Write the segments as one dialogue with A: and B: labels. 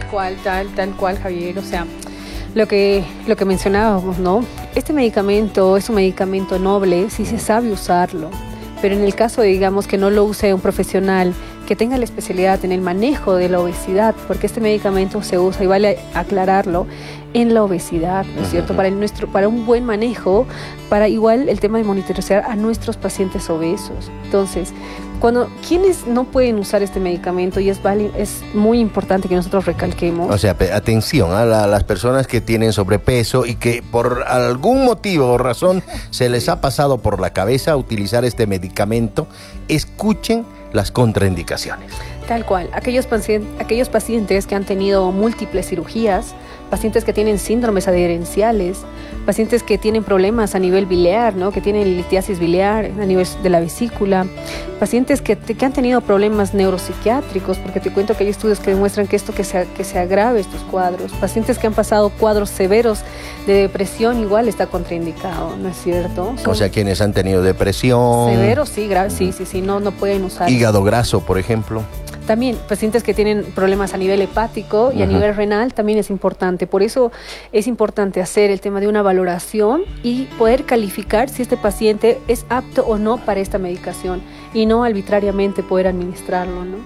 A: tal cual, Javier. O sea, lo que mencionábamos, ¿no? Este medicamento es un medicamento noble si se sabe usarlo. Pero en el caso, digamos, que no lo use un profesional que tenga la especialidad en el manejo de la obesidad, porque este medicamento se usa, y vale aclararlo, en la obesidad, ¿no es cierto? Para un buen manejo, para igual el tema de monitorear a nuestros pacientes obesos. Entonces, quienes no pueden usar este medicamento, y es muy importante que nosotros recalquemos.
B: O sea, atención a las personas que tienen sobrepeso y que por algún motivo o razón se les ha pasado por la cabeza utilizar este medicamento, escuchen las contraindicaciones.
A: Tal cual, aquellos pacientes que han tenido múltiples cirugías, pacientes que tienen síndromes adherenciales, pacientes que tienen problemas a nivel biliar, ¿no? Que tienen litiasis biliar a nivel de la vesícula, pacientes que han tenido problemas neuropsiquiátricos, porque te cuento que hay estudios que demuestran que se agrave estos cuadros, pacientes que han pasado cuadros severos de depresión, igual está contraindicado, ¿no es cierto?
B: O sea, quienes han tenido depresión.
A: Severos, sí, grave, sí, no pueden usar.
B: Hígado graso, por ejemplo.
A: También pacientes que tienen problemas a nivel hepático y a nivel renal también es importante. Por eso es importante hacer el tema de una valoración y poder calificar si este paciente es apto o no para esta medicación y no arbitrariamente poder administrarlo, ¿no?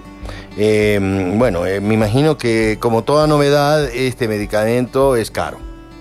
B: Me imagino que como toda novedad este medicamento es caro.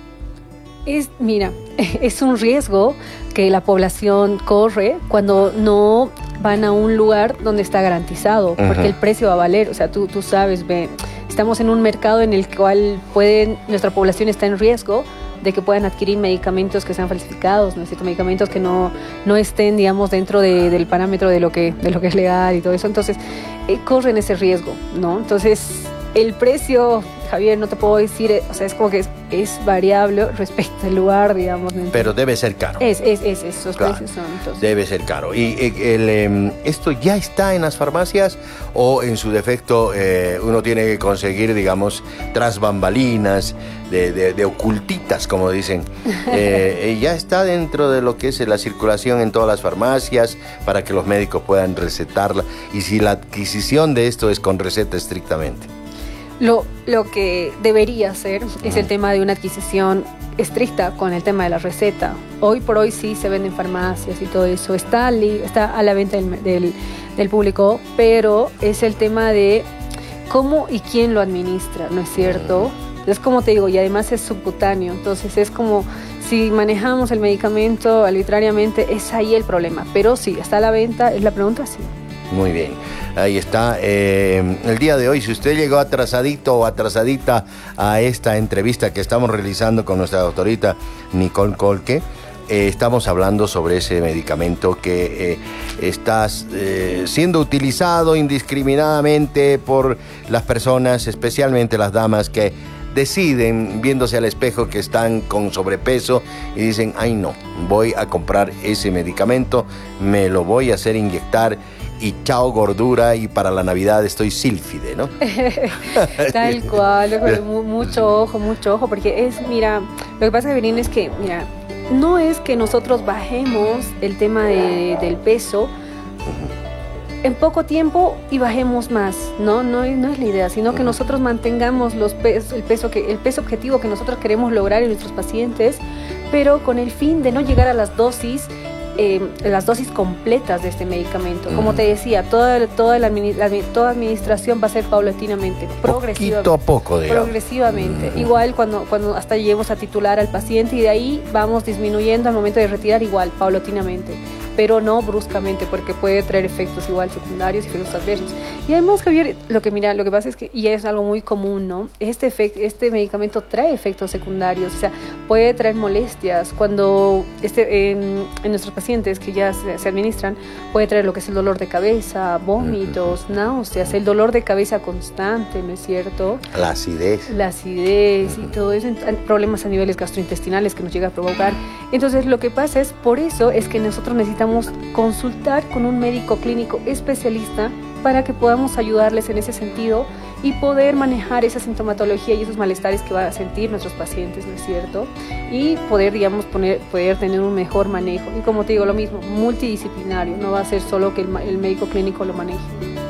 A: Mira, es un riesgo que la población corre cuando no van a un lugar donde está garantizado, porque el precio va a valer. O sea, tú sabes, estamos en un mercado en el cual nuestra población está en riesgo de que puedan adquirir medicamentos que sean falsificados, ¿no es cierto? Medicamentos que no estén, digamos, dentro del parámetro de lo que es legal y todo eso. Entonces, corren ese riesgo, ¿no? Entonces, el precio, Javier, no te puedo decir, o sea, es como que es variable respecto al lugar, digamos.
B: Pero debe ser caro.
A: Esos
B: claro,
A: precios son. Entonces.
B: Debe ser caro. ¿Y esto ya está en las farmacias o en su defecto uno tiene que conseguir, digamos, tras bambalinas, de ocultitas, como dicen? ¿Ya está dentro de lo que es la circulación en todas las farmacias para que los médicos puedan recetarla? Y si la adquisición de esto es con receta estrictamente.
A: Lo que debería ser es el tema de una adquisición estricta con el tema de la receta. Hoy por hoy sí se vende en farmacias y todo eso, está a la venta del público, pero es el tema de cómo y quién lo administra, ¿no es cierto? Es como te digo, y además es subcutáneo, entonces es como si manejamos el medicamento arbitrariamente, es ahí el problema. Pero sí, está a la venta, es la pregunta, sí.
B: Muy bien, ahí está. El día de hoy, si usted llegó atrasadito o atrasadita a esta entrevista que estamos realizando con nuestra doctorita Nicole Kolke, estamos hablando sobre ese medicamento que está siendo utilizado indiscriminadamente por las personas, especialmente las damas que deciden, viéndose al espejo, que están con sobrepeso y dicen, ay no, voy a comprar ese medicamento, me lo voy a hacer inyectar y chao gordura, y para la Navidad estoy sílfide, ¿no?
A: Tal cual, mucho ojo, porque mira, lo que pasa, Evelyn, es que, mira, no es que nosotros bajemos el tema del peso en poco tiempo y bajemos más, no es la idea, sino que nosotros mantengamos el peso objetivo que nosotros queremos lograr en nuestros pacientes, pero con el fin de no llegar a las dosis completas de este medicamento. Como te decía, toda administración va a ser paulatinamente, progresivamente.
B: Poquito a poco, digamos.
A: Progresivamente. Igual cuando hasta lleguemos a titular al paciente, y de ahí vamos disminuyendo al momento de retirar, igual, paulatinamente. Pero no bruscamente, porque puede traer efectos igual secundarios y efectos adversos. Y además, Javier, lo que pasa es que, y es algo muy común, ¿no? Este medicamento trae efectos secundarios, o sea, puede traer molestias. Cuando en nuestros pacientes que ya se administran, puede traer lo que es el dolor de cabeza, vómitos, náuseas, el dolor de cabeza constante, ¿no es cierto?
B: La acidez
A: y todo eso, problemas a niveles gastrointestinales que nos llega a provocar. Entonces, lo que pasa es, por eso es que nosotros necesitamos consultar con un médico clínico especialista para que podamos ayudarles en ese sentido y poder manejar esa sintomatología y esos malestares que van a sentir nuestros pacientes, ¿no es cierto? Y poder, digamos, poder tener un mejor manejo. Y como te digo, lo mismo, multidisciplinario, no va a ser solo que el médico clínico lo maneje.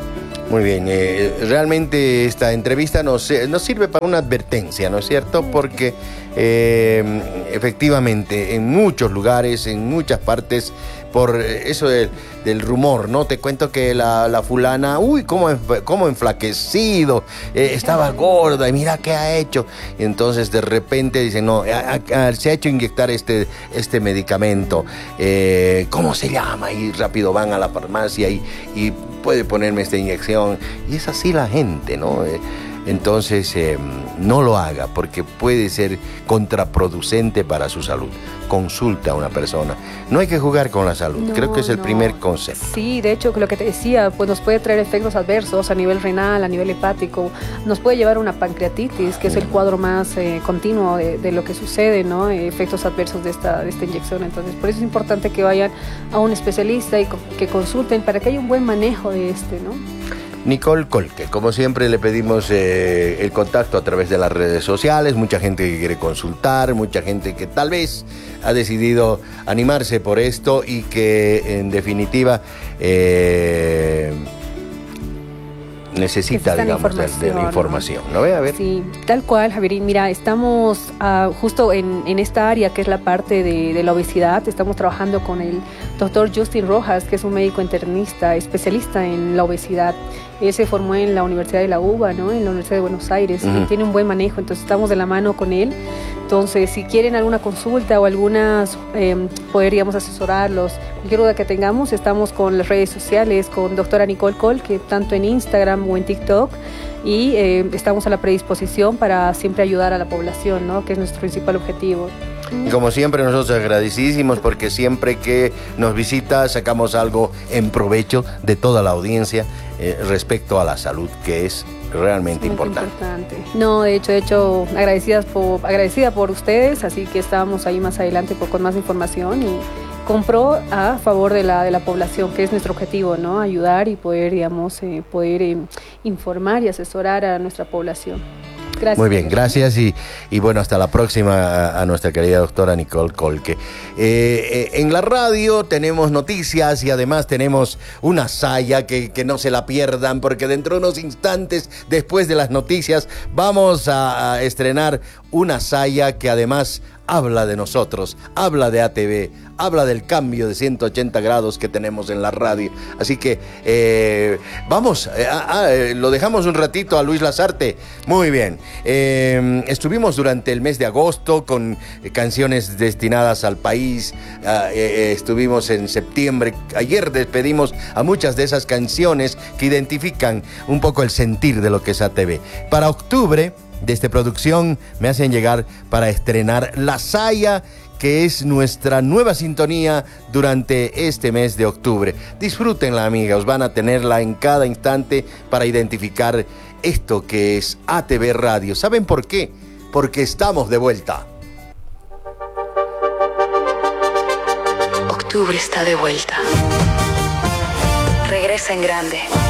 B: Muy bien, realmente esta entrevista nos sirve para una advertencia, ¿no es cierto? Porque efectivamente en muchos lugares, en muchas partes, por eso del rumor, ¿no? Te cuento que la fulana, uy, cómo enflaquecido, estaba gorda y mira qué ha hecho. Y entonces de repente dicen, no, se ha hecho inyectar este medicamento, ¿cómo se llama? Y rápido van a la farmacia y puede ponerme esta inyección. Y es así la gente, ¿no? Entonces, no lo haga porque puede ser contraproducente para su salud. Consulta a una persona. No hay que jugar con la salud.
A: No,
B: creo que es el
A: no.
B: primer concepto.
A: Sí, de hecho, lo que te decía, pues nos puede traer efectos adversos a nivel renal, a nivel hepático. Nos puede llevar a una pancreatitis, que es el cuadro más continuo de lo que sucede, ¿no? Efectos adversos de esta inyección. Entonces, por eso es importante que vayan a un especialista y que consulten para que haya un buen manejo de ¿no?
B: Nicole Colque, como siempre le pedimos el contacto a través de las redes sociales, mucha gente que quiere consultar, mucha gente que tal vez ha decidido animarse por esto y que en definitiva necesita, digamos, de la información, ¿no? A ver.
A: Sí, tal cual, Javierín. Mira, estamos justo en esta área que es la parte de la obesidad. Estamos trabajando con el doctor Justin Rojas, que es un médico internista, especialista en la obesidad. Él se formó en la Universidad de la UBA, ¿no? En la Universidad de Buenos Aires. Y tiene un buen manejo, entonces estamos de la mano con él. Entonces, si quieren alguna consulta o algunas, podríamos asesorarlos. Cualquier duda que tengamos, estamos con las redes sociales, con doctora Nicole Col, que tanto en Instagram o en TikTok, y estamos a la predisposición para siempre ayudar a la población, ¿no? Que es nuestro principal objetivo.
B: Y como siempre, nosotros agradecidísimos porque siempre que nos visita sacamos algo en provecho de toda la audiencia respecto a la salud, que es realmente importante.
A: No, de hecho, agradecida por ustedes, así que estábamos ahí más adelante con más información y compró a favor de la población, que es nuestro objetivo, ¿no? Ayudar y poder, digamos, informar y asesorar a nuestra población. Gracias.
B: Muy bien, gracias y bueno, hasta la próxima a nuestra querida doctora Nicole Colque. En la radio tenemos noticias y además tenemos una saya que no se la pierdan porque dentro de unos instantes, después de las noticias, vamos a estrenar una saya que además habla de nosotros, habla de ATV, habla del cambio de 180 grados que tenemos en la radio. Así que vamos, lo dejamos un ratito a Luis Lazarte. Muy bien. Estuvimos durante el mes de agosto con canciones destinadas al país. Estuvimos en septiembre. Ayer despedimos a muchas de esas canciones que identifican un poco el sentir de lo que es ATV. Para octubre, desde producción me hacen llegar para estrenar La Saya, que es nuestra nueva sintonía durante este mes de octubre. Disfrútenla, amigos, van a tenerla en cada instante para identificar esto que es ATV Radio. ¿Saben por qué? Porque estamos de vuelta.
C: Octubre está de vuelta. Regresa en grande.